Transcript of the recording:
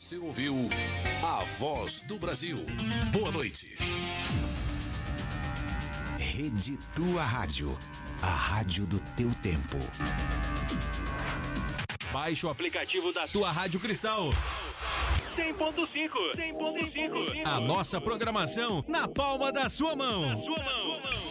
Você ouviu a Voz do Brasil. Boa noite. Rede Tua Rádio, a rádio do teu tempo. Baixe o aplicativo da Tua Rádio Cristal. 100.5. A nossa programação na palma da sua mão.